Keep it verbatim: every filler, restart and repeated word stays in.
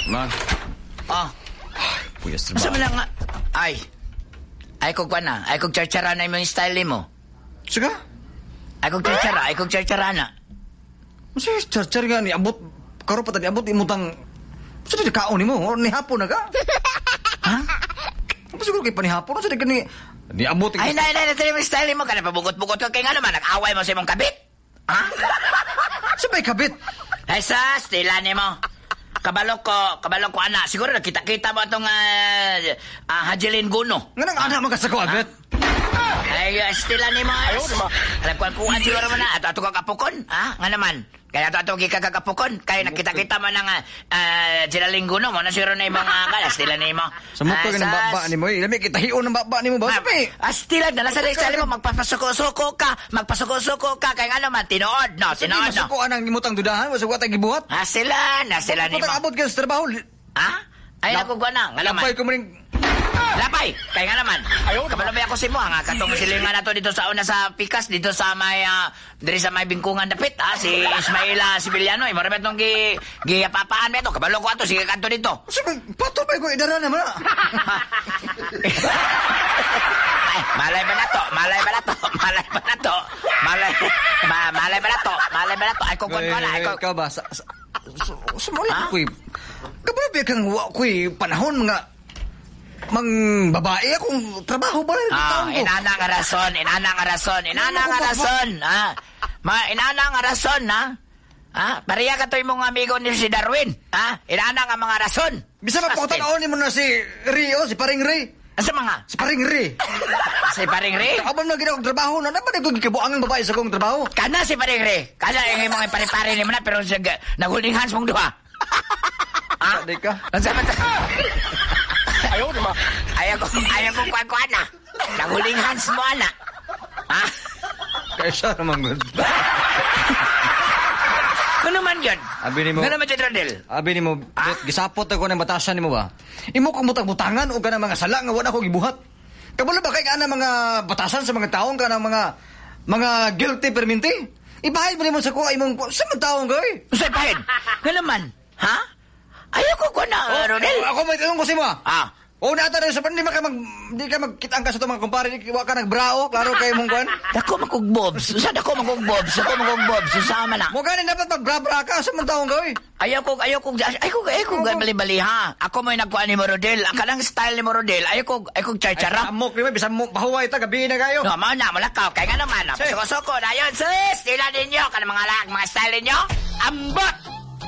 Man. Oh. Puyas Asa trabaho. man lang nga? Ay. Ay kog na. Ay kog charchara na yung style mo. Sige. Ay kog charchara. Ay kog charchara na. Sige, char-char nga ni abot. Karo pa tadi abot imutang. Sa di kaon ni mo, ni hapon na ka. Ha? Apa siguro kay panihapon sa di ka ni ni abot. Ay, nay, nay, nay, yung style mo. Kana pabugot-bugot ka. Kaya nga naman, nag-away mo sa imong kabit. Ha? Sabay kabit. Ay, sa, stila ni mo. Kabalo ko, kabalo ko, anak. Siguro nakita-kita mo itong uh, uh, Hajelin Guno. Nga nang anak magkasako agad. Ay, uh, stila ni mo. Alam ko, kuhan siguro mo na. Ato ato kakapukon. Ha? Nga naman. Kaya ato ato kakapukon. Kaya nakita-kita mo ng uh, Hajelin Guno mo. Na siguro na yung mga kala. Stila ni mo. Sa mukha ka ng baba ni mo. Lami kita hiyon ng baba ni mo ba? Sabi. Ah, stila na. Nasa style mo. Magpapasuko-suko ka. Magpasuko-suko ka. Kaya nga naman, tinood, no? Sabi, Tinood, no? masuko anang imutang dudahan. Masuko tayo gibuhat. Ah, sila. Na sila ni mo. Abot ka sa trabaho. Ha? Ay, ako ko na. Nga naman. Lapay ko mo rin. Lapay! Kaya nga naman. Kabalo ba ako si mo, nga katong silingan na to dito sa una sa Pikas, dito sa may, uh, diri sa may bingkungan dapit, ha? Si Ismaila Sibiliano, eh, marami itong gi, giyapapaan ba ito? Kabalo ko ato, sige kanto dito. Sabi, patupay ko idara naman na. Ay, malay ba na to? Malay ba na to? Malay ba na to? Malay, ma, malay ba na to? Malay ba na to? Ay, kung kung wala, ay kung... Ikaw ba? Sa, sa, sa, sa mga ko'y... Kabalo ba kang ko'y panahon mga... Mang babae akong trabaho ba rin? Ah, inana nga rason, inana nga rason, inana nga rason, ha? Ma, inana nga rason, ha? Ha? Pariya ka to yung mga amigo ni si Darwin, ha? Inana nga mga rason. Bisa ba po tanaon mo na si Rio, si Paring Ray? Asa mga? Si Paring Ray. Si Paring Ray? Abang na ginawang trabaho na, naman nagong kibuang ang babae sa kong trabaho. Kana si Paring Ray. Kana yung mga pare-pare ni mo na, pero siya, nag-holding hands mong duha. Ha? Sabi ka? Ang sabat ayaw naman. Ayaw ko, ayaw ko kuwan-kuwan na. Nag-holding hands mo, ana. Ha? Kaya siya naman good. Ano man yun? Abi ni mo. Ano naman yun, Rodel? Abi ni mo, Ah? gisapot ako ng batasan ni mo ba? Imo kong butang-butangan o ka ng mga sala nga wala ko gibuhat. Kabalo ba kay ka na mga batasan sa mga taong ka ng mga mga guilty perminti? Ibahid mo ni mo sa kuha imong sa mga taong ka eh. Usay pahid. Nga naman. Ha? Ayaw ko ko na, Rodel. Ako may tanong ko si mo. Ah. O nata rin sa pan, di ka mag, di ka magkitang ka sa itong mga kumpare, di ka nagbrao, klaro kayo mong kwan. Dako makugbobs. Usa dako makugbobs. Dako makugbobs. Usama na. Mo ganin dapat magbra-bra ka sa mga taong ka eh. Ayaw ko, ayaw ko, ayaw ko, ayaw ko, bali-bali ha. Ako mo yung nagkuhan ni mo, Rodel. Ang kanang style ni mo, Rodel. Ayaw ko, ayaw ko, Ay, char-chara. amok, di ba? Bisa mo, pahuway ta, gabi na kayo. No, mga na, malakaw. Kaya nga naman, Sis. pasok-soko na yun, sis. Tila ninyo, kanang mga lag, mga style ninyo. Ambot!